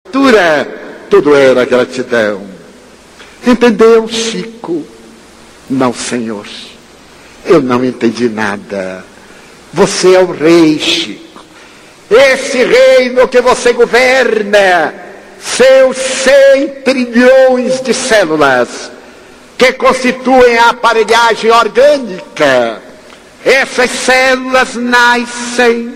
Tudo era gratidão. Entendeu, Chico? Não, senhor. Eu não entendi nada. Você é o rei, Chico. Esse reino que você governa, seus 100 trilhões de células, que constituem a aparelhagem orgânica. Essas células nascem,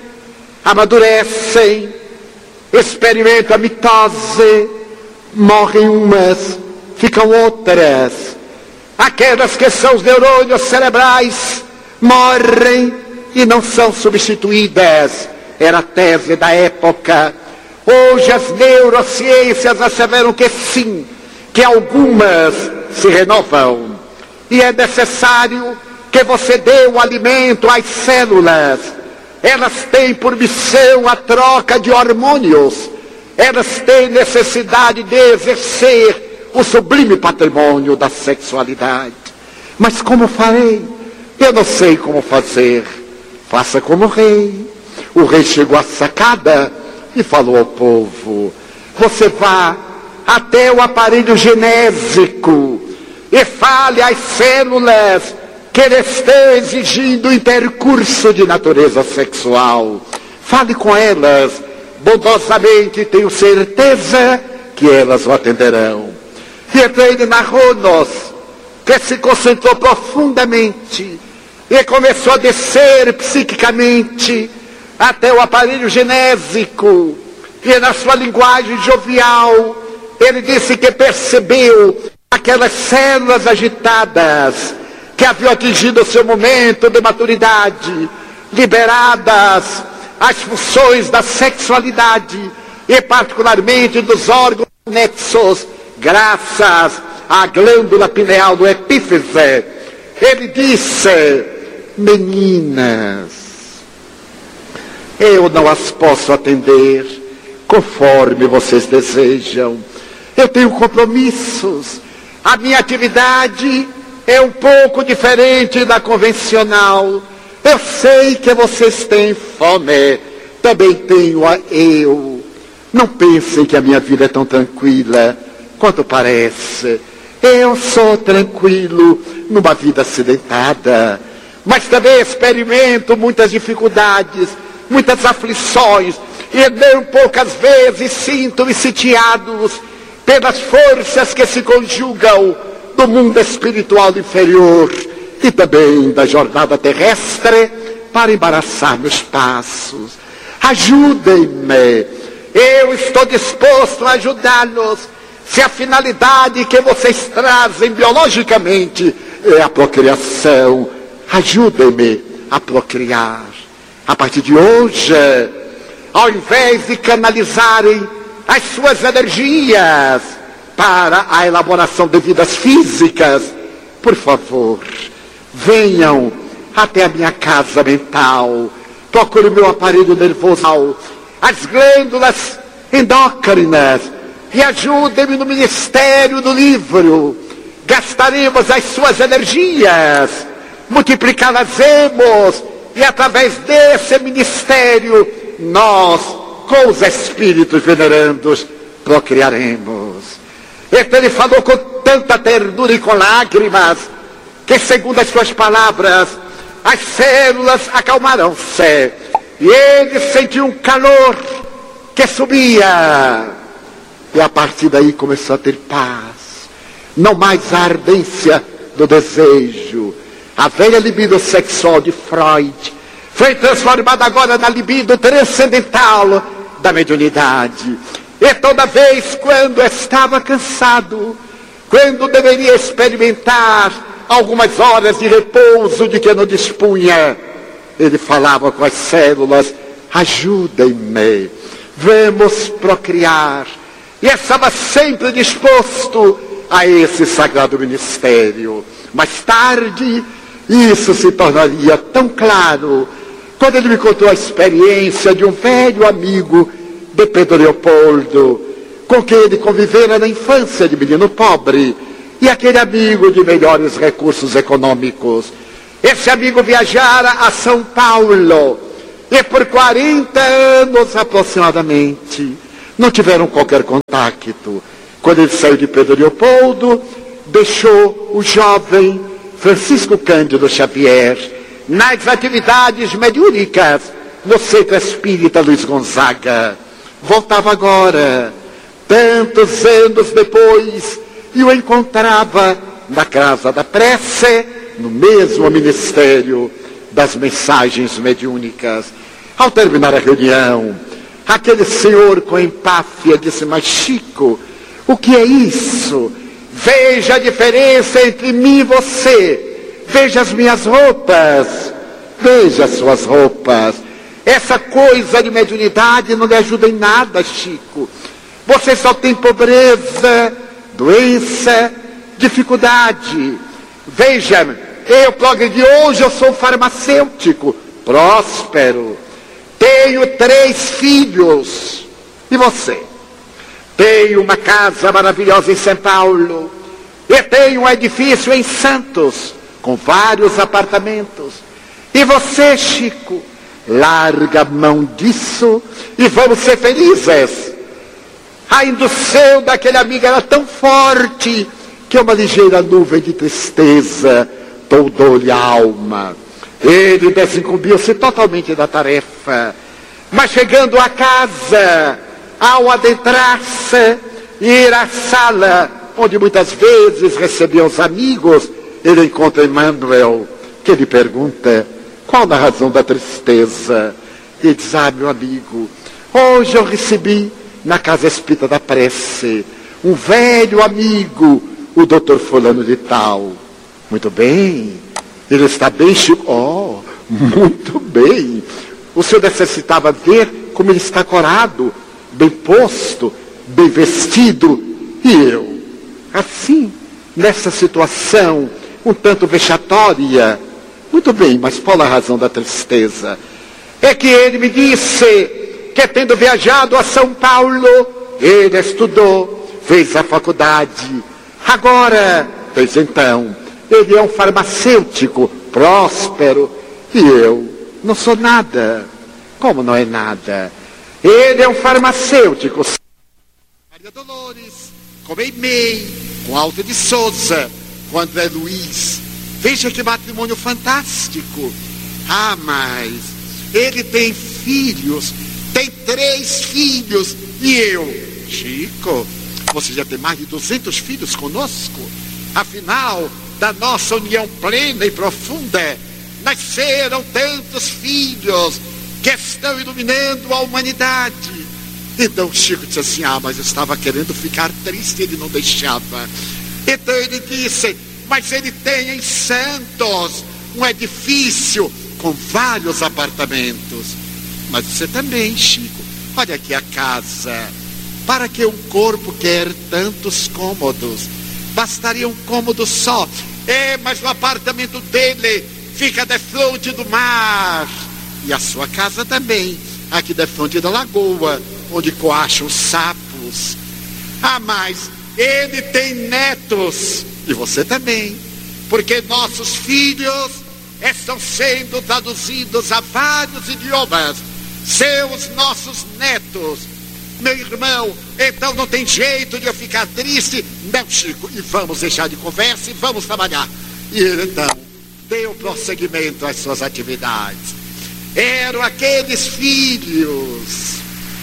amadurecem, experimentam a mitose, morrem umas, ficam outras. Aquelas que são os neurônios cerebrais morrem e não são substituídas. Era a tese da época. Hoje as neurociências asseveram que sim, que algumas se renovam. E é necessário que você dê o alimento às células. Elas têm por missão a troca de hormônios. Elas têm necessidade de exercer o sublime patrimônio da sexualidade. Mas como farei? Eu não sei como fazer. Faça como o rei. O rei chegou à sacada e falou ao povo: você vá até o aparelho genésico e fale às células que estão exigindo o intercurso de natureza sexual. Fale com elas bondosamente, tenho certeza que elas o atenderão. E então ele narrou-nos que se concentrou profundamente e começou a descer psiquicamente até o aparelho genésico. E na sua linguagem jovial, ele disse que percebeu aquelas células agitadas que haviam atingido o seu momento de maturidade, liberadas as funções da sexualidade e particularmente dos órgãos nexos, graças à glândula pineal do epífise. Ele disse: meninas, eu não as posso atender conforme vocês desejam. Eu tenho compromissos. A minha atividade é um pouco diferente da convencional. Eu sei que vocês têm fome. Também tenho eu. Não pensem que a minha vida é tão tranquila quanto parece. Eu sou tranquilo numa vida acidentada, mas também experimento muitas dificuldades, muitas aflições, e não poucas vezes sinto-me sitiados pelas forças que se conjugam do mundo espiritual inferior e também da jornada terrestre para embaraçar meus passos. Ajudem-me. Eu estou disposto a ajudá-los, se a finalidade que vocês trazem biologicamente é a procriação. Ajudem-me a procriar. A partir de hoje, ao invés de canalizarem as suas energias para a elaboração de vidas físicas, por favor, venham até a minha casa mental, procurem o meu aparelho nervoso, as glândulas endócrinas, e ajudem-me no ministério do livro. Gastaremos as suas energias, multiplicá-las-emos, e através desse ministério, nós, com os espíritos venerandos, procriaremos. Então ele falou com tanta ternura e com lágrimas, que segundo as suas palavras, as células acalmaram-se, e ele sentiu um calor que subia, e a partir daí começou a ter paz, não mais a ardência do desejo. A velha libido sexual de Freud foi transformada agora na libido transcendental da mediunidade. E toda vez quando estava cansado, quando deveria experimentar algumas horas de repouso de que não dispunha, ele falava com as células: ajudem-me, vamos procriar. E estava sempre disposto a esse sagrado ministério. Mais tarde, isso se tornaria tão claro quando ele me contou a experiência de um velho amigo de Pedro Leopoldo, com quem ele convivera na infância de menino pobre, e aquele amigo de melhores recursos econômicos. Esse amigo viajara a São Paulo, e por 40 anos aproximadamente Não tiveram qualquer contato. Quando ele saiu de Pedro Leopoldo, deixou o jovem Francisco Cândido Xavier nas atividades mediúnicas no Centro Espírita Luiz Gonzaga. Voltava agora, tantos anos depois, e o encontrava na Casa da Prece, no mesmo ministério das mensagens mediúnicas. Ao terminar a reunião, aquele senhor com empáfia disse: mas Chico, o que é isso? Veja a diferença entre mim e você. Veja as minhas roupas. Veja as suas roupas. Essa coisa de mediunidade não lhe ajuda em nada, Chico. Você só tem pobreza, doença, dificuldade. Veja, eu progredi hoje, eu sou farmacêutico, próspero. Tenho 3 filhos. E você? Tenho uma casa maravilhosa em São Paulo. E tenho um edifício em Santos, com vários apartamentos. E você, Chico? Larga a mão disso e vamos ser felizes. A indução daquele amigo era tão forte que uma ligeira nuvem de tristeza toldou-lhe a alma. Ele desincumbiu-se totalmente da tarefa. Mas chegando à casa, ao adentrar-se e ir à sala, onde muitas vezes recebia os amigos, ele encontra Emmanuel, que lhe pergunta: qual a razão da tristeza? E diz: meu amigo, hoje eu recebi na Casa Espírita da Prece um velho amigo, o doutor fulano de tal. Muito bem. Ele está bem, Chico? Oh, muito bem. O senhor necessitava ver como ele está corado, bem posto, bem vestido. E eu, assim, nessa situação um tanto vexatória. Muito bem, mas qual a razão da tristeza? É que ele me disse que, tendo viajado a São Paulo, ele estudou, fez a faculdade. Agora, pois então, ele é um farmacêutico próspero e eu não sou nada. Como não é nada? Ele é um farmacêutico. Maria Dolores, com Eimei, com Alto de Souza, com André Luiz. Veja que matrimônio fantástico. Mas ele tem filhos, tem 3 filhos. E eu, Chico, você já tem mais de 200 filhos conosco? Afinal, da nossa união plena e profunda, nasceram tantos filhos que estão iluminando a humanidade. Então Chico disse assim: mas eu estava querendo ficar triste, ele não deixava. Então ele disse: mas ele tem em Santos um edifício com vários apartamentos. Mas você também, Chico. Olha aqui a casa. Para que um corpo quer tantos cômodos? Bastaria um cômodo só. Mas o apartamento dele fica de frente do mar. E a sua casa também, aqui de frente da lagoa, onde coacham os sapos. Mas ele tem netos. E você também. Porque nossos filhos estão sendo traduzidos a vários idiomas. São os nossos netos. Meu irmão, então não tem jeito de eu ficar triste? Não, Chico, e vamos deixar de conversa e vamos trabalhar. E ele então deu prosseguimento às suas atividades. Eram aqueles filhos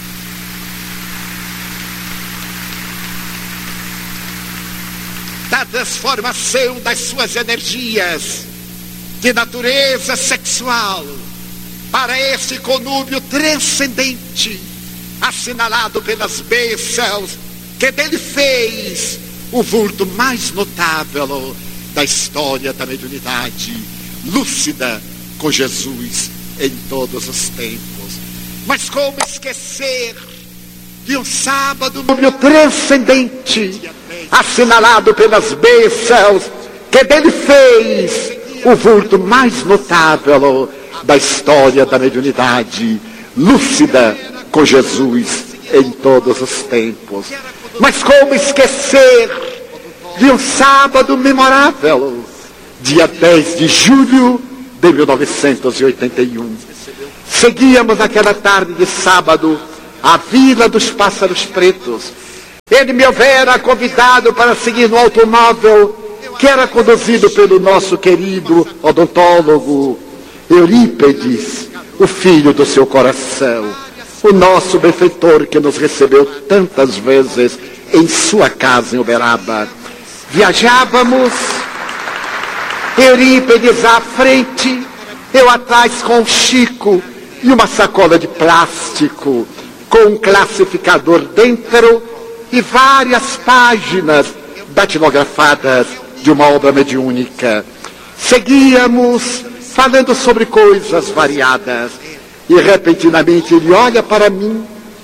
da transformação das suas energias de natureza sexual para esse conúbio transcendente, assinalado pelas bênçãos que dele fez o vulto mais notável da história da mediunidade, lúcida com Jesus em todos os tempos. Mas como esquecer de um sábado transcendente, assinalado pelas bênçãos que dele fez o vulto mais notável da história da mediunidade, lúcida com Jesus em todos os tempos. Mas como esquecer de um sábado memorável, dia 10 de julho de 1981. Seguíamos naquela tarde de sábado a Vila dos Pássaros Pretos. Ele me houvera convidado para seguir no automóvel que era conduzido pelo nosso querido odontólogo Eurípedes, o filho do seu coração, o nosso benfeitor que nos recebeu tantas vezes em sua casa em Uberaba. Viajávamos, Eurípedes à frente, eu atrás com o Chico e uma sacola de plástico com um classificador dentro e várias páginas datilografadas de uma obra mediúnica. Seguíamos falando sobre coisas variadas e repentinamente ele olha para mim,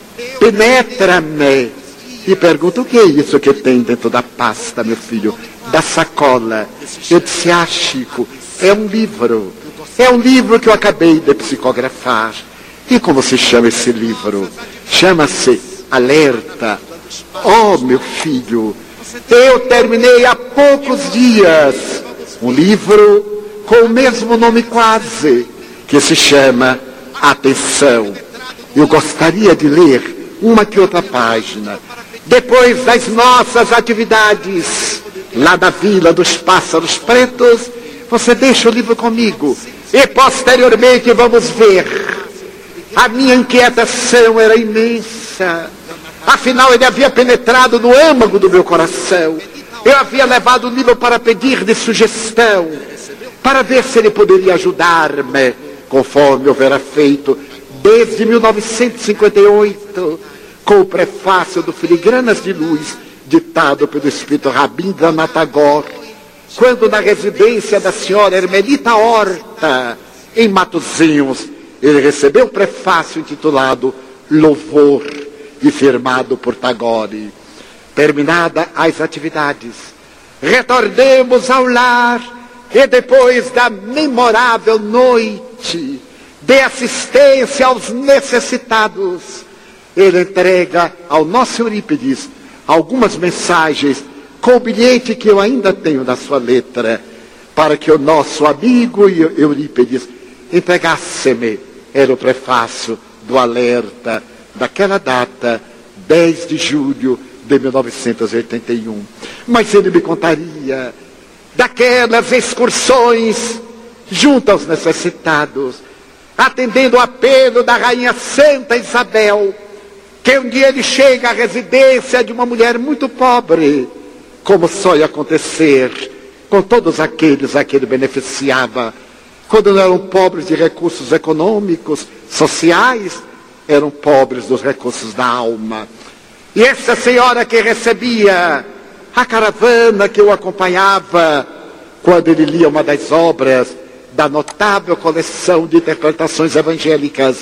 penetra-me e pergunta: o que é isso que tem dentro da pasta, meu filho, da sacola? Eu disse: Chico, é um livro. É um livro que eu acabei de psicografar. E como se chama esse livro? Chama-se Alerta. Oh, meu filho, eu terminei há poucos dias um livro com o mesmo nome quase, que se chama Atenção. Eu gostaria de ler uma que outra página. Depois das nossas atividades lá na Vila dos Pássaros Pretos, você deixa o livro comigo e posteriormente vamos ver. A minha inquietação era imensa. Afinal, ele havia penetrado no âmago do meu coração. Eu havia levado o livro para pedir de sugestão, para ver se ele poderia ajudar-me, conforme houvera feito desde 1958, com o prefácio do Filigranas de Luz, ditado pelo espírito Rabindranath Tagore, quando na residência da senhora Hermelita Horta, em Matozinhos, ele recebeu o prefácio intitulado Louvor, e firmado por Tagore. Terminada as atividades, retornemos ao lar e depois da memorável noite de assistência aos necessitados, ele entrega ao nosso Eurípedes algumas mensagens com o bilhete que eu ainda tenho na sua letra, para que o nosso amigo Eurípedes entregasse-me. Era o prefácio do Alerta, daquela data, 10 de julho de 1981. Mas ele me contaria daquelas excursões junto aos necessitados, atendendo o apelo da Rainha Santa Isabel, que um dia ele chega à residência de uma mulher muito pobre, como só ia acontecer com todos aqueles a que ele beneficiava, quando não eram pobres de recursos econômicos, sociais, eram pobres dos recursos da alma. E essa senhora que recebia a caravana que o acompanhava, quando ele lia uma das obras da notável coleção de interpretações evangélicas,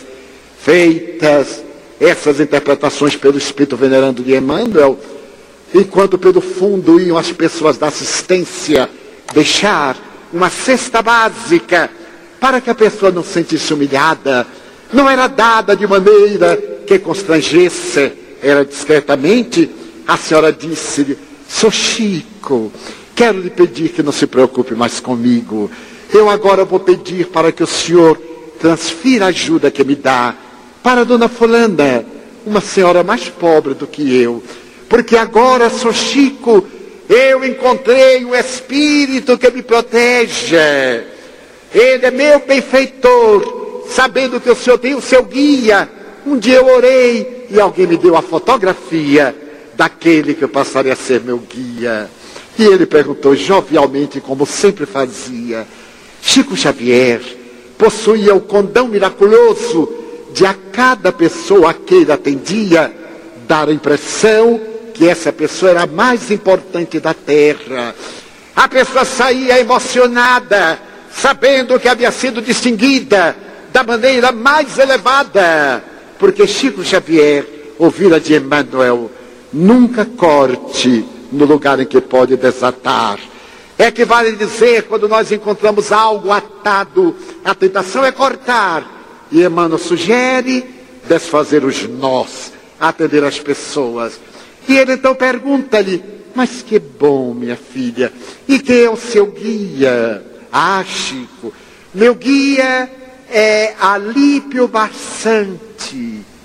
feitas, essas interpretações pelo Espírito Venerando de Emmanuel, enquanto pelo fundo iam as pessoas da assistência deixar uma cesta básica para que a pessoa não se sentisse humilhada. Não era dada de maneira que constrangesse, era discretamente. A senhora disse-lhe: Sou Chico, quero lhe pedir que não se preocupe mais comigo. Eu agora vou pedir para que o senhor transfira a ajuda que me dá para a dona fulana, uma senhora mais pobre do que eu. Porque agora, Sou Chico, eu encontrei o Espírito que me protege. Ele é meu benfeitor. Sabendo que o senhor tem o seu guia, um dia eu orei e alguém me deu a fotografia daquele que eu passaria a ser meu guia. E ele perguntou jovialmente, como sempre fazia: Chico Xavier possuía o condão miraculoso de a cada pessoa a que ele atendia dar a impressão que essa pessoa era a mais importante da terra. A pessoa saía emocionada, sabendo que havia sido distinguida da maneira mais elevada, porque Chico Xavier ouvira de Emmanuel: nunca corte no lugar em que pode desatar. É que vale dizer, quando nós encontramos algo atado, a tentação é cortar. E Emmanuel sugere desfazer os nós, atender as pessoas. E ele então pergunta-lhe: mas que bom, minha filha, e quem é o seu guia? Chico, meu guia é Alípio Barçante.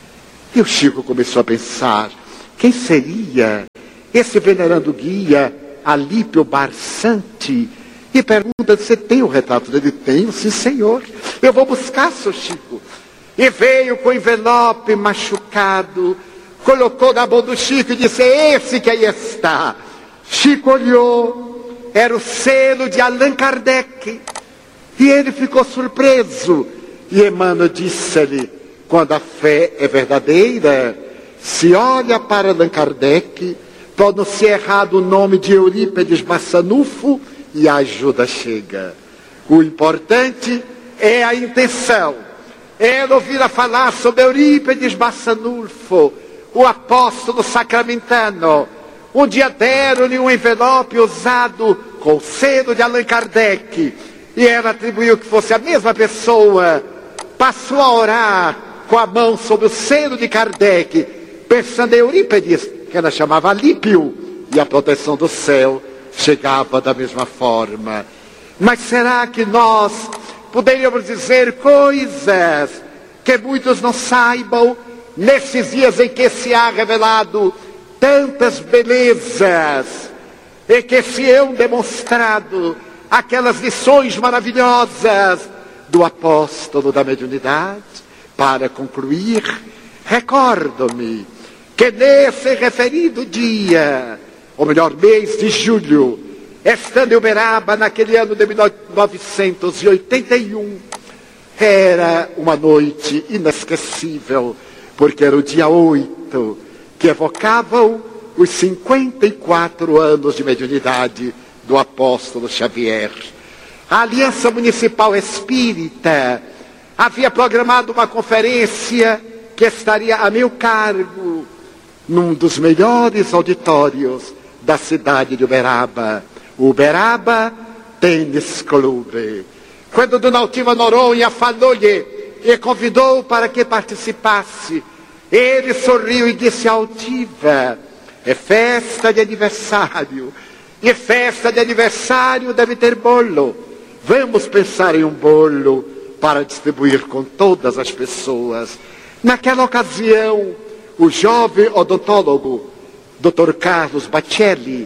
E o Chico começou a pensar, quem seria esse venerando guia Alípio Barçante? E pergunta, você tem o retrato dele? Tenho, sim senhor. Eu vou buscar, seu Chico. E veio com o envelope machucado, colocou na mão do Chico e disse, é esse que aí está. Chico olhou, era o selo de Allan Kardec. E ele ficou surpreso. E Emmanuel disse-lhe, quando a fé é verdadeira, se olha para Allan Kardec, pode não ser errado o nome de Eurípides Massanufo e a ajuda chega. O importante é a intenção. Ela ouvira falar sobre Eurípides Massanufo, o apóstolo sacramentano. Um dia deram-lhe um envelope usado com o selo de Allan Kardec. E ela atribuiu que fosse a mesma pessoa. Passou a orar com a mão sobre o selo de Kardec, pensando em Eurípides, que ela chamava Alípio, e a proteção do céu chegava da mesma forma. Mas será que nós poderíamos dizer coisas que muitos não saibam, nesses dias em que se há revelado tantas belezas, e que se hão demonstrado aquelas lições maravilhosas do apóstolo da mediunidade? Para concluir, recordo-me que nesse referido dia, ou melhor, mês de julho, estando em Uberaba naquele ano de 1981, era uma noite inesquecível, porque era o dia 8, que evocavam os 54 anos de mediunidade do apóstolo Xavier. A Aliança Municipal Espírita havia programado uma conferência que estaria a meu cargo, num dos melhores auditórios da cidade de Uberaba, o Uberaba Tênis Clube. Quando Dona Altiva Noronha falou-lhe e convidou para que participasse, ele sorriu e disse, Altiva, é festa de aniversário, e festa de aniversário deve ter bolo. Vamos pensar em um bolo para distribuir com todas as pessoas. Naquela ocasião, o jovem odontólogo, Dr. Carlos Bacelli,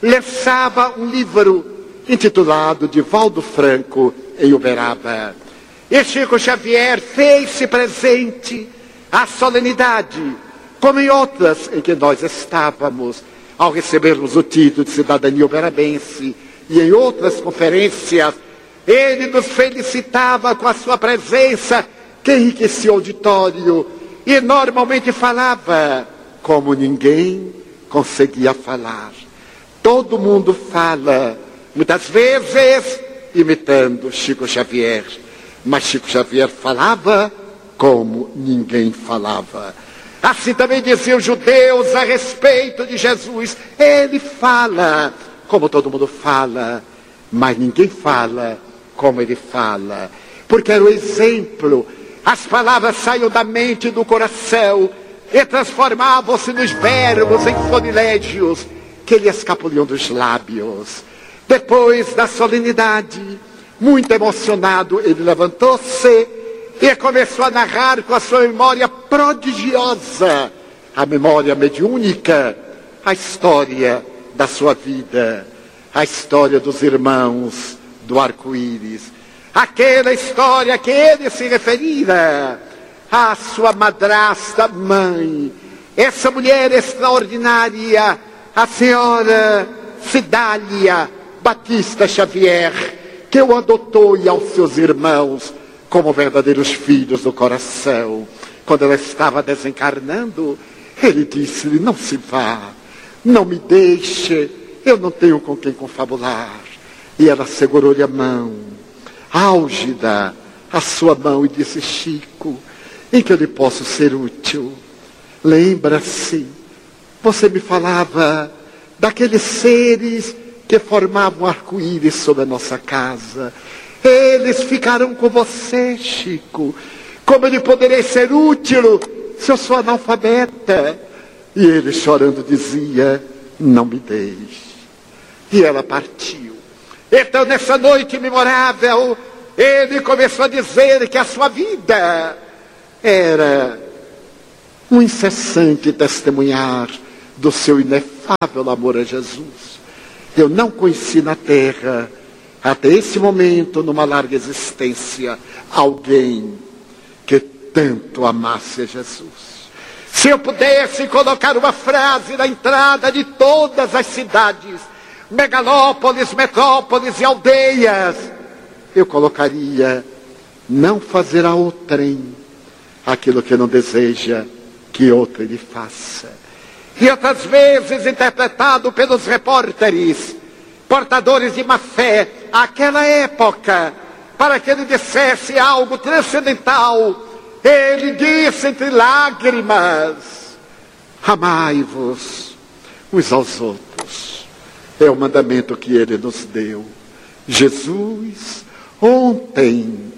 lançava um livro intitulado Divaldo Franco em Uberaba. E Chico Xavier fez-se presente à solenidade, como em outras em que nós estávamos, ao recebermos o título de cidadania uberabense, e em outras conferências, ele nos felicitava com a sua presença, que enriquecia o auditório, e normalmente falava como ninguém conseguia falar. Todo mundo fala, muitas vezes imitando Chico Xavier, mas Chico Xavier falava como ninguém falava. Assim também diziam os judeus a respeito de Jesus, ele fala como todo mundo fala, mas ninguém fala como ele fala, porque era o exemplo. As palavras saíam da mente e do coração e transformavam-se nos verbos em florilégios que lhe escapuliam dos lábios. Depois da solenidade, muito emocionado, ele levantou-se e começou a narrar com a sua memória prodigiosa, a memória mediúnica, a história da sua vida, a história dos irmãos do arco-íris, aquela história que ele se referia à sua madrasta mãe, essa mulher extraordinária, a senhora Cidália Batista Xavier, que o adotou e aos seus irmãos como verdadeiros filhos do coração. Quando ela estava desencarnando, ele disse-lhe, não se vá, não me deixe, eu não tenho com quem confabular. E ela segurou-lhe a mão, álgida, a sua mão, e disse, Chico, em que eu lhe posso ser útil? Lembra-se, você me falava daqueles seres que formavam arco-íris sobre a nossa casa. Eles ficarão com você, Chico. Como eu lhe poderei ser útil se eu sou analfabeta? E ele, chorando, dizia, não me deixe. E ela partiu. Então, nessa noite memorável, ele começou a dizer que a sua vida era um incessante testemunhar do seu inefável amor a Jesus. Eu não conheci na terra, até esse momento, numa larga existência, alguém que tanto amasse a Jesus. Se eu pudesse colocar uma frase na entrada de todas as cidades, megalópolis, metrópoles e aldeias, eu colocaria: não fazer a outrem aquilo que não deseja que outro lhe faça. E outras vezes interpretado pelos repórteres, portadores de má fé, àquela época, para que ele dissesse algo transcendental. Ele disse entre lágrimas: amai-vos uns aos outros. É o mandamento que ele nos deu. Jesus ontem,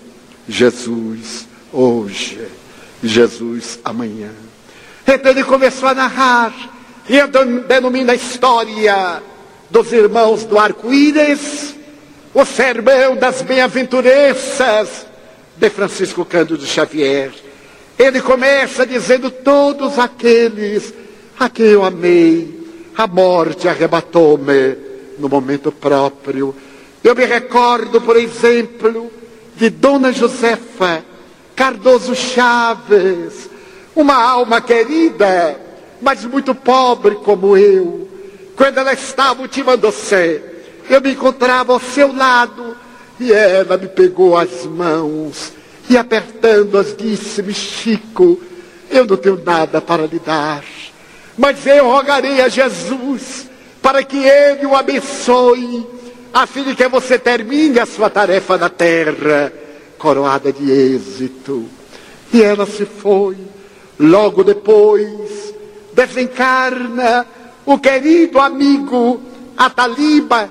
Jesus hoje, Jesus amanhã. Então ele começou a narrar, e denomina a história dos irmãos do arco-íris, o sermão das bem-aventuranças de Francisco Cândido Xavier. Ele começa dizendo: todos aqueles a quem eu amei, a morte arrebatou-me no momento próprio. Eu me recordo, por exemplo, de Dona Josefa Cardoso Chaves, uma alma querida, mas muito pobre como eu. Quando ela estava ultimando-se, eu me encontrava ao seu lado, e ela me pegou as mãos e, apertando-as, disse-me: Chico, eu não tenho nada para lhe dar, mas eu rogarei a Jesus para que Ele o abençoe, a fim de que você termine a sua tarefa na terra, coroada de êxito. E ela se foi. Logo depois, desencarna o querido amigo Ataliba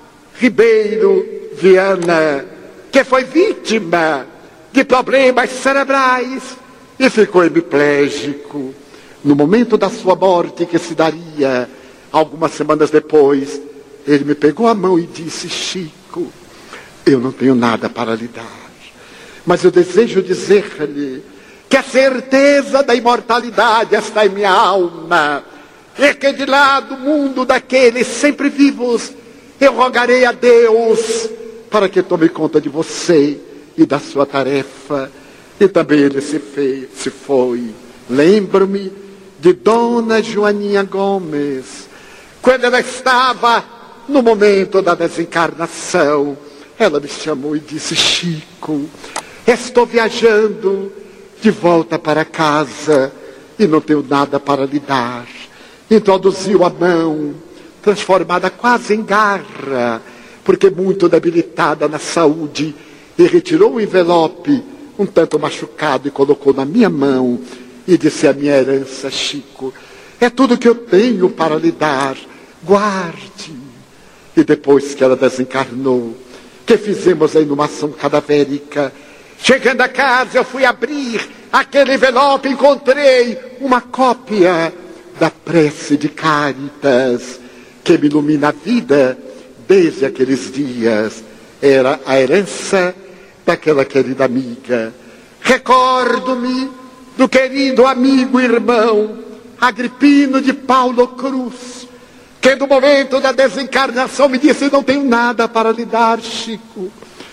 Ribeiro Viana, que foi vítima de problemas cerebrais e ficou hemiplégico. No momento da sua morte, que se daria algumas semanas depois, ele me pegou a mão e disse: Chico, eu não tenho nada para lhe dar, mas eu desejo dizer-lhe que a certeza da imortalidade está em minha alma, e que de lá do mundo daqueles sempre vivos, eu rogarei a Deus para que tome conta de você e da sua tarefa. E também ele se foi. Lembro-me de Dona Joaninha Gomes, quando ela estava no momento da desencarnação, ela me chamou e disse: Chico, estou viajando de volta para casa e não tenho nada para lhe dar. Introduziu a mão, transformada quase em garra, porque muito debilitada na saúde, e retirou o envelope, um tanto machucado, e colocou na minha mão, e disse: a minha herança, Chico, é tudo que eu tenho para lhe dar, guarde. E depois que ela desencarnou, que fizemos a inumação cadavérica, chegando a casa, eu fui abrir aquele envelope, encontrei uma cópia da prece de Cáritas, que me ilumina a vida desde aqueles dias. Era a herança daquela querida amiga. Recordo-me do querido amigo e irmão Agripino de Paulo Cruz, que no momento da desencarnação me disse: não tenho nada para lhe dar, Chico.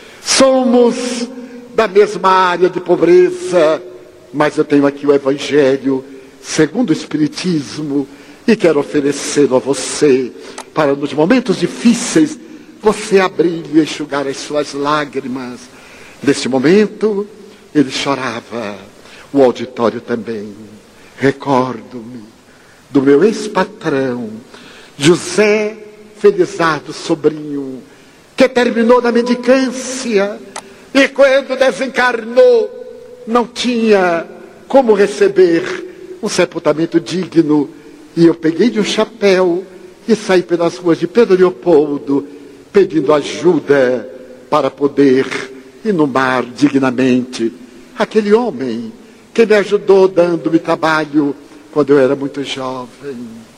Somos da mesma área de pobreza, mas eu tenho aqui o Evangelho segundo o Espiritismo e quero oferecê-lo a você, para nos momentos difíceis você abrir e enxugar as suas lágrimas. Nesse momento ele chorava, o auditório também. Recordo-me do meu ex-patrão José Felizardo Sobrinho, que terminou na mendicância e quando desencarnou não tinha como receber um sepultamento digno, e eu peguei de um chapéu e saí pelas ruas de Pedro Leopoldo pedindo ajuda para poder inumar dignamente aquele homem que me ajudou dando-me trabalho quando eu era muito jovem.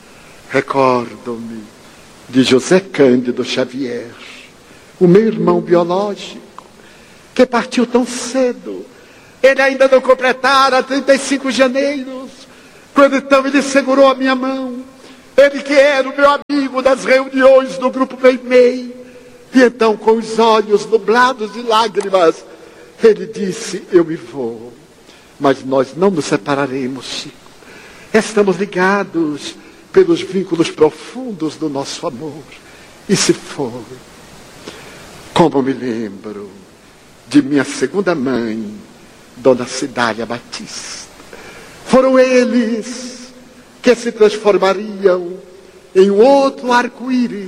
Recordo-me de José Cândido Xavier, o meu irmão biológico, que partiu tão cedo. Ele ainda não completara 35 janeiros, Quando então ele segurou a minha mão, ele que era o meu amigo das reuniões do grupo Meimei, e então com os olhos nublados de lágrimas, ele disse: eu me vou, mas nós não nos separaremos, Chico. Estamos ligados pelos vínculos profundos do nosso amor. E se for, como me lembro de minha segunda mãe, Dona Cidália Batista. Foram eles que se transformariam em um outro arco-íris.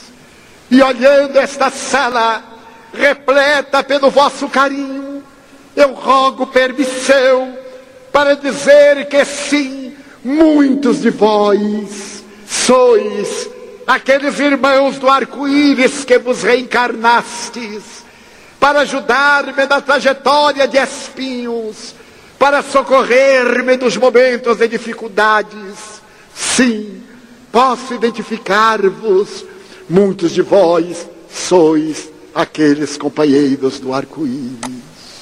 E olhando esta sala repleta pelo vosso carinho, eu rogo permissão para dizer que sim, muitos de vós sois aqueles irmãos do arco-íris que vos reencarnastes para ajudar-me na trajetória de espinhos, para socorrer-me nos momentos de dificuldades. Sim, posso identificar-vos. Muitos de vós sois aqueles companheiros do arco-íris.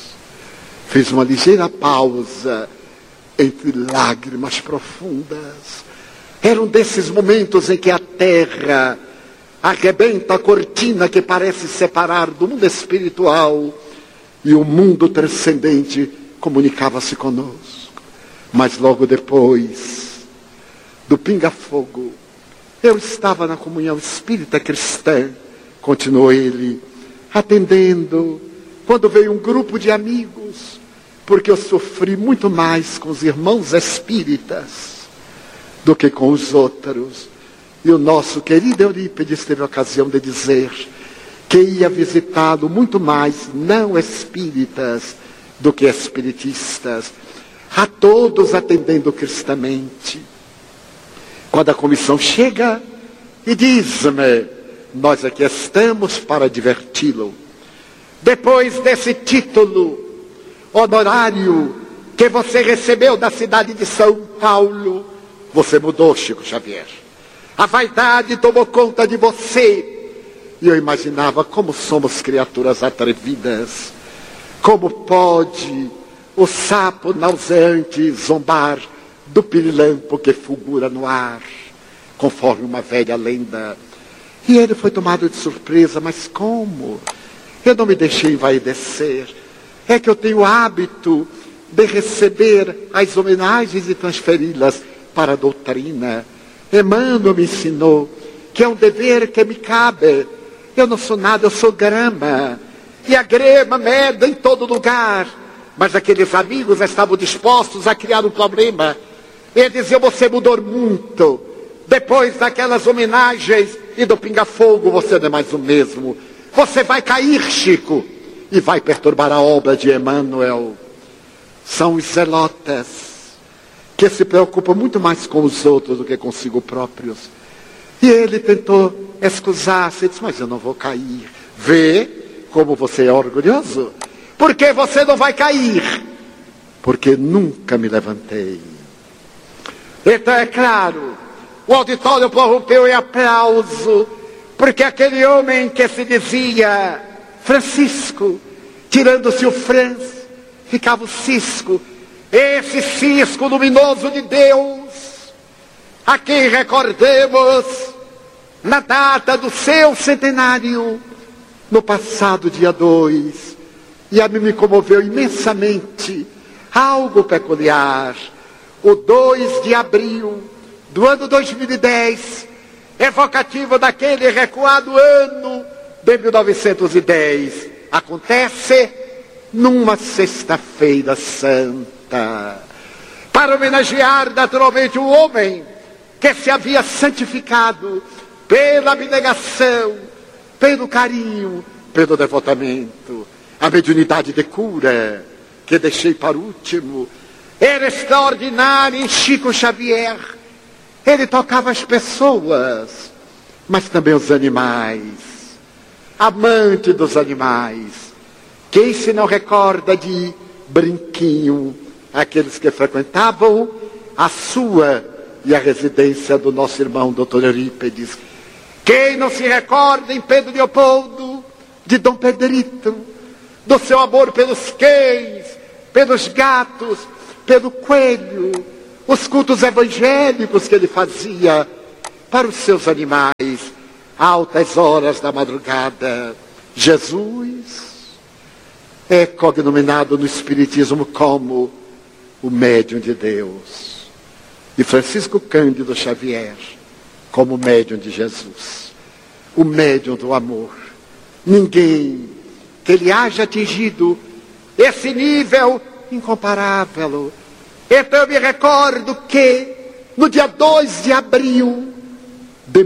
Fiz uma ligeira pausa entre lágrimas profundas. Era um desses momentos em que a terra arrebenta a cortina que parece separar do mundo espiritual e o mundo transcendente comunicava-se conosco. Mas logo depois do pinga-fogo, eu estava na comunhão espírita cristã, continuou ele, atendendo, quando veio um grupo de amigos, porque eu sofri muito mais com os irmãos espíritas do que com os outros. E o nosso querido Eurípides teve a ocasião de dizer que ia visitá-lo muito mais não espíritas do que espiritistas, a todos atendendo cristamente. Quando a comissão chega e diz-me: nós aqui estamos para diverti-lo. Depois desse título honorário que você recebeu da cidade de São Paulo, você mudou, Chico Xavier. A vaidade tomou conta de você. E eu imaginava como somos criaturas atrevidas. Como pode o sapo nauseante zombar do pirilampo que fulgura no ar, conforme uma velha lenda. E ele foi tomado de surpresa. Mas como? Eu não me deixei envaidecer. É que eu tenho o hábito de receber as homenagens e transferi-las para a doutrina. Emmanuel me ensinou que é um dever que me cabe. Eu não sou nada, eu sou grama. E a grama meda em todo lugar. Mas aqueles amigos estavam dispostos a criar um problema. Eles diziam: você mudou muito. Depois daquelas homenagens e do pinga-fogo, você não é mais o mesmo. Você vai cair, Chico, e vai perturbar a obra de Emmanuel. São os zelotas que se preocupam muito mais com os outros do que consigo próprios. E ele tentou excusar-se, disse: mas eu não vou cair. Vê como você é orgulhoso. Por que você não vai cair? Porque nunca me levantei. Então é claro, o auditório prorrompeu em aplauso, porque aquele homem que se dizia Francisco, tirando-se o Franz, ficava o Cisco. Esse cisco luminoso de Deus, a quem recordemos na data do seu centenário, no passado dia 2, e a mim me comoveu imensamente algo peculiar. O 2 de abril do ano 2010, evocativo daquele recuado ano de 1910, acontece numa sexta-feira santa, para homenagear naturalmente o homem que se havia santificado pela abnegação, pelo carinho, pelo devotamento. A mediunidade de cura, que deixei para o último, era extraordinária em Chico Xavier. Ele tocava as pessoas, mas também os animais. Amante dos animais. Quem se não recorda de Brinquinho, aqueles que frequentavam a sua e a residência do nosso irmão Dr. Eurípides? Quem não se recorda em Pedro Leopoldo de Dom Pedrito, do seu amor pelos cães, pelos gatos, pelo coelho? os cultos evangélicos que ele fazia para os seus animais, altas horas da madrugada. Jesus é cognominado no Espiritismo como o médium de Deus. E Francisco Cândido Xavier como médium de Jesus, o médium do amor. Ninguém que ele haja atingido esse nível incomparável. Então eu me recordo que no dia 2 de abril de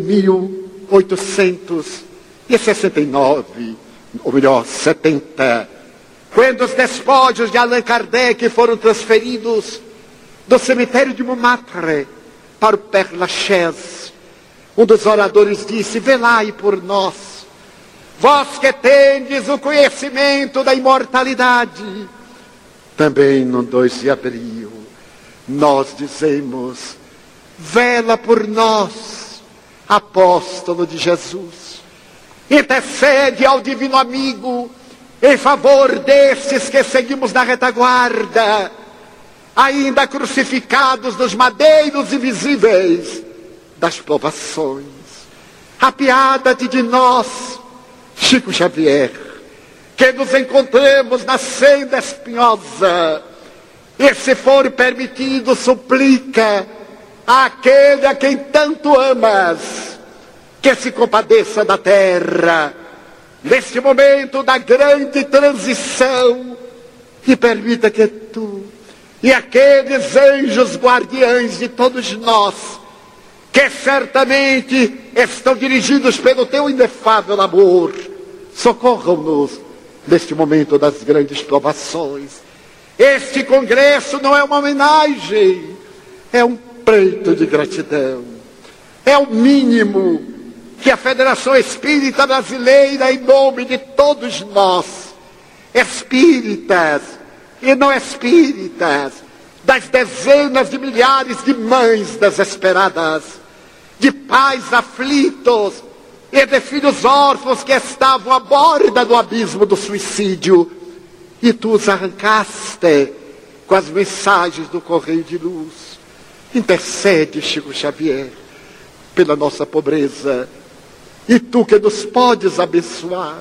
1869, ou melhor, 70, quando os despojos de Allan Kardec foram transferidos do cemitério de Montmartre para o Père Lachaise, um dos oradores disse: velai por nós, vós que tendes o conhecimento da imortalidade. Também no 2 de abril, nós dizemos: vela por nós, apóstolo de Jesus. Intercede ao divino amigo em favor destes que seguimos na retaguarda, ainda crucificados nos madeiros invisíveis das provações. Apiada-te de nós, Chico Xavier, que nos encontremos na senda espinhosa, e se for permitido, suplica àquele a quem tanto amas, que se compadeça da terra, neste momento da grande transição, e permita que tu e aqueles anjos guardiães de todos nós, que certamente estão dirigidos pelo teu inefável amor, socorram-nos neste momento das grandes provações. Este congresso não é uma homenagem, é um pleito de gratidão. É o mínimo que a Federação Espírita Brasileira, em nome de todos nós, espíritas e não espíritas, das dezenas de milhares de mães desesperadas, de pais aflitos e de filhos órfãos que estavam à borda do abismo do suicídio, e tu os arrancaste com as mensagens do Correio de Luz. Intercede, Chico Xavier, pela nossa pobreza, e tu que nos podes abençoar,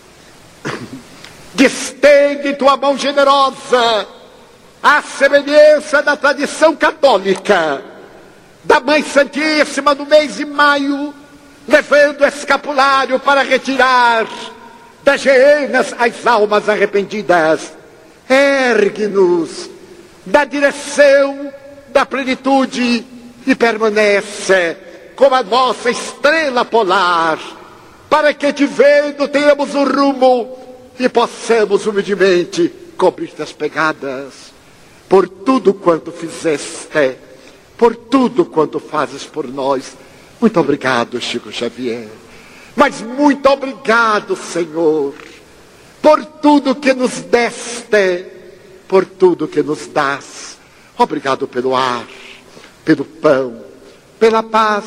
distende tua mão generosa, à semelhança da tradição católica, da Mãe Santíssima no mês de maio, levando o escapulário para retirar das geenas as almas arrependidas. Ergue-nos na direção da plenitude e permanece como a nossa estrela polar, para que te vendo tenhamos um rumo e possamos humildemente cobrir-te as pegadas. Por tudo quanto fizeste, por tudo quanto fazes por nós. Muito obrigado, Chico Xavier. Mas muito obrigado, Senhor, por tudo que nos deste, por tudo que nos dás. Obrigado pelo ar, pelo pão, pela paz.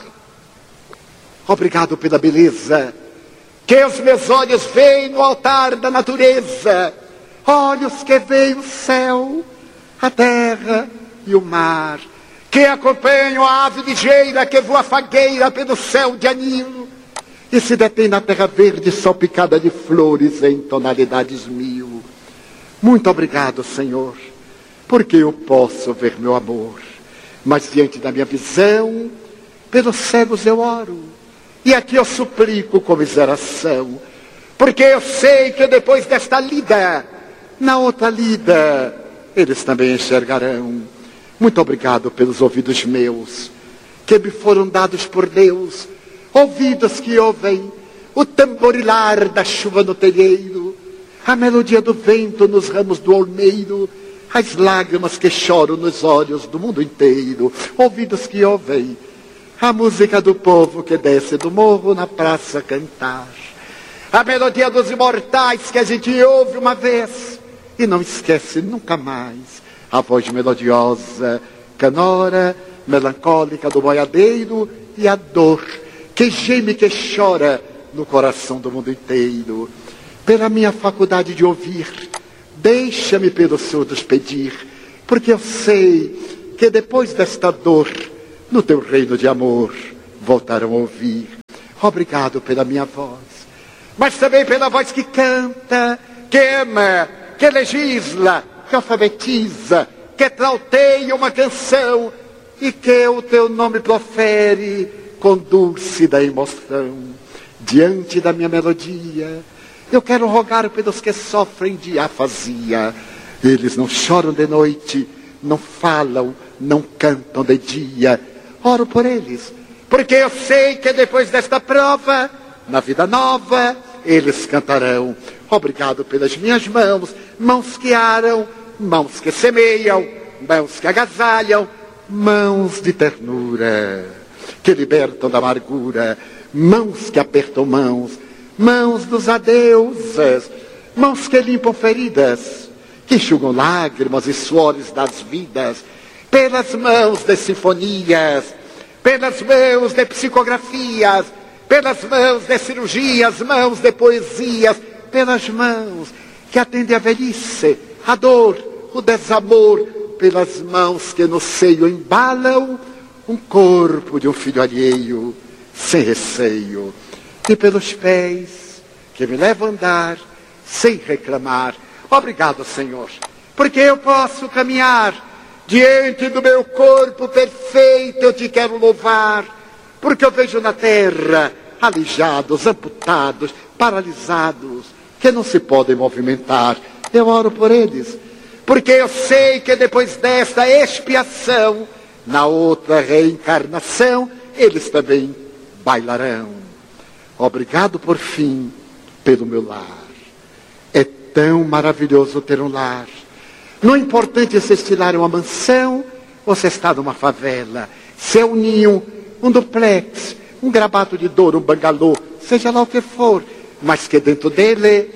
Obrigado pela beleza que os meus olhos veem no altar da natureza. Olhos que veem o céu, a terra e o mar, que acompanham a ave ligeira que voa fagueira pelo céu de anil e se detém na terra verde salpicada de flores em tonalidades mil. Muito obrigado, Senhor, porque eu posso ver meu amor, mas diante da minha visão, pelos cegos eu oro, e aqui eu suplico comiseração, porque eu sei que depois desta lida, na outra lida, eles também enxergarão. Muito obrigado pelos ouvidos meus, que me foram dados por Deus, ouvidos que ouvem o tamborilar da chuva no telheiro, a melodia do vento nos ramos do olmeiro, as lágrimas que choram nos olhos do mundo inteiro, ouvidos que ouvem a música do povo que desce do morro na praça cantar, a melodia dos imortais que a gente ouve uma vez e não esquece nunca mais, a voz melodiosa, canora, melancólica do boiadeiro e a dor que geme e que chora no coração do mundo inteiro. Pela minha faculdade de ouvir, deixa-me pelos surdos pedir, porque eu sei que depois desta dor, no teu reino de amor, voltarão a ouvir. Obrigado pela minha voz, mas também pela voz que canta, que ama, que legisla, que alfabetiza, que trauteia uma canção e que o teu nome profere com dúlcida emoção. Diante da minha melodia, eu quero rogar pelos que sofrem de afasia. Eles não choram de noite, não falam, não cantam de dia. Oro por eles, porque eu sei que depois desta prova, na vida nova, eles cantarão. Obrigado pelas minhas mãos, mãos que aram, mãos que semeiam, mãos que agasalham, mãos de ternura, que libertam da amargura, mãos que apertam mãos, mãos dos adeuses, mãos que limpam feridas, que enxugam lágrimas e suores das vidas, pelas mãos de sinfonias, pelas mãos de psicografias, pelas mãos de cirurgias, mãos de poesias, pelas mãos que atendem a velhice, a dor, o desamor, pelas mãos que no seio embalam um corpo de um filho alheio, sem receio, e pelos pés que me levam a andar sem reclamar. Obrigado, Senhor, porque eu posso caminhar diante do meu corpo perfeito. Eu te quero louvar, porque eu vejo na terra aleijados, amputados, paralisados, que não se podem movimentar. Eu oro por eles, porque eu sei que depois desta expiação, na outra reencarnação, eles também bailarão. Obrigado por fim pelo meu lar. É tão maravilhoso ter um lar. Não é importante se estilar em uma mansão ou se está numa favela, se é um ninho, um duplex, um gravado de Douro, um bangalô, seja lá o que for, mas que dentro dele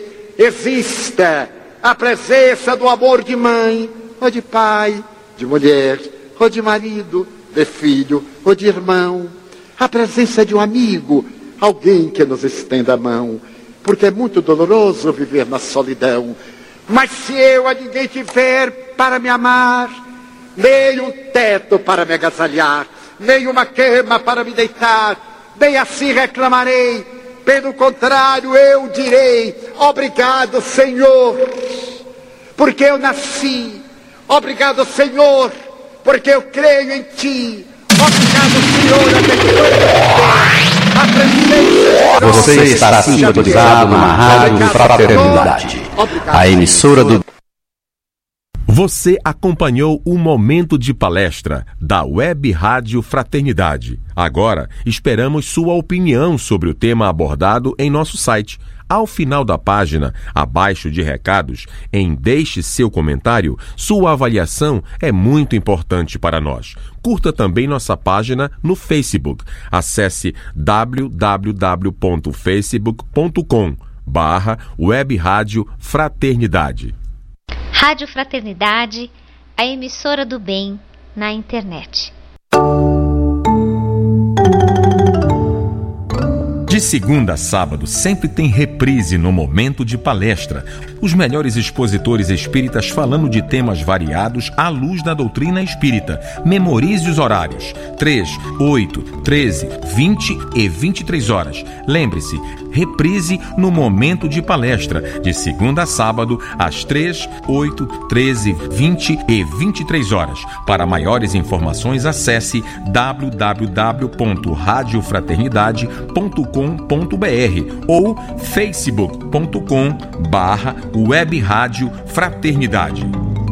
exista a presença do amor de mãe, ou de pai, de mulher, ou de marido, de filho, ou de irmão. A presença de um amigo, alguém que nos estenda a mão, porque é muito doloroso viver na solidão. Mas se eu a ninguém tiver para me amar, nem um teto para me agasalhar, nem uma cama para me deitar, nem assim reclamarei. Pelo contrário, eu direi: obrigado, Senhor, porque eu nasci. Obrigado, Senhor, porque eu creio em Ti. Obrigado, Senhor, Você está sintonizado na Rádio Fraternidade, a emissora do... Você acompanhou o momento de palestra da Web Rádio Fraternidade. Agora, esperamos sua opinião sobre o tema abordado em nosso site. Ao final da página, abaixo de recados, deixe seu comentário. Sua avaliação é muito importante para nós. Curta também nossa página no Facebook. Acesse www.facebook.com/Web Rádio Fraternidade. Rádio Fraternidade, a emissora do bem na internet. De segunda a sábado, sempre tem reprise no momento de palestra. Os melhores expositores espíritas falando de temas variados à luz da doutrina espírita. Memorize os horários: 3, 8, 13, 20 e 23 horas. Lembre-se, reprise no momento de palestra, de segunda a sábado, às 3, 8, 13, 20 e 23 horas. Para maiores informações, acesse www.radiofraternidade.com.br ou facebook.com/Web Rádio Fraternidade.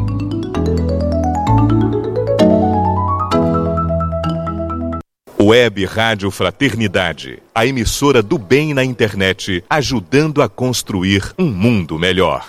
Web Rádio Fraternidade, a emissora do bem na internet, ajudando a construir um mundo melhor.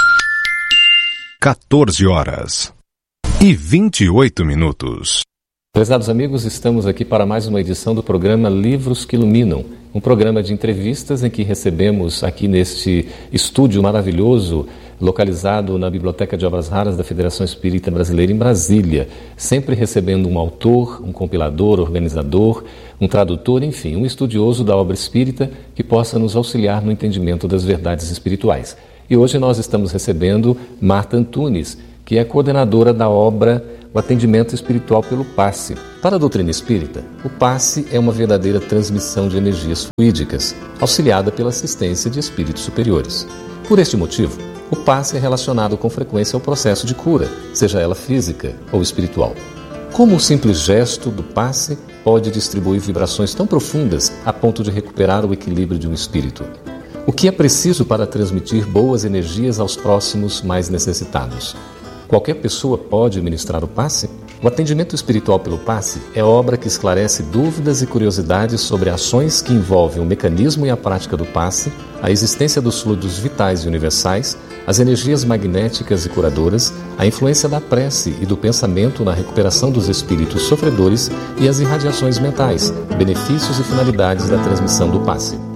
14h28. Prezados amigos, estamos aqui para mais uma edição do programa Livros que Iluminam, um programa de entrevistas em que recebemos aqui neste estúdio maravilhoso, localizado na Biblioteca de Obras Raras da Federação Espírita Brasileira em Brasília, sempre recebendo um autor, um compilador, organizador, um tradutor, enfim, um estudioso da obra espírita que possa nos auxiliar no entendimento das verdades espirituais. E hoje nós estamos recebendo Marta Antunes, que é coordenadora da obra o atendimento espiritual pelo passe. Para a doutrina espírita, o passe é uma verdadeira transmissão de energias fluídicas, auxiliada pela assistência de espíritos superiores. Por este motivo, o passe é relacionado com frequência ao processo de cura, seja ela física ou espiritual. Como o simples gesto do passe pode distribuir vibrações tão profundas a ponto de recuperar o equilíbrio de um espírito? O que é preciso para transmitir boas energias aos próximos mais necessitados? Qualquer pessoa pode ministrar o passe? O atendimento espiritual pelo passe é obra que esclarece dúvidas e curiosidades sobre ações que envolvem o mecanismo e a prática do passe, a existência dos fluidos vitais e universais, as energias magnéticas e curadoras, a influência da prece e do pensamento na recuperação dos espíritos sofredores e as irradiações mentais, benefícios e finalidades da transmissão do passe.